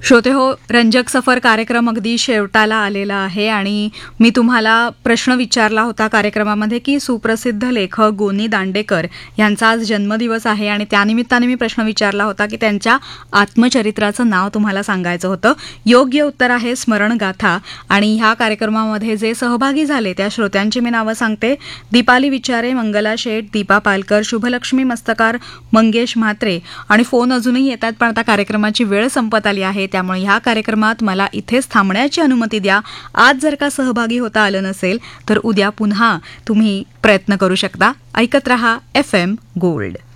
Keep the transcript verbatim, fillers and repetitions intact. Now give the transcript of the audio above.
श्रोते हो, रंजक सफर कार्यक्रम अगदी शेवटाला आलेला आहे आणि मी तुम्हाला प्रश्न विचारला होता कार्यक्रमामध्ये की सुप्रसिद्ध लेखक गोनी दांडेकर यांचा आज जन्मदिवस आहे आणि त्यानिमित्ताने मी प्रश्न विचारला होता की त्यांच्या आत्मचरित्राचं नाव तुम्हाला सांगायचं होतं. योग्य उत्तर आहे स्मरणगाथा. आणि ह्या कार्यक्रमामध्ये जे सहभागी झाले त्या श्रोत्यांची मी नावं सांगते. दीपाली विचारे, मंगला शेठ, दीपा पालकर, शुभलक्ष्मी मस्तकार, मंगेश म्हात्रे. आणि फोन अजूनही येतात पण आता कार्यक्रमाची वेळ संपत आली आहे, त्यामुळे ह्या कार्यक्रमात मला इथेच थांबण्याची अनुमती द्या. आज जर का सहभागी होता आलं नसेल तर उद्या पुन्हा तुम्ही प्रयत्न करू शकता. ऐकत रहा एफ एम गोल्ड.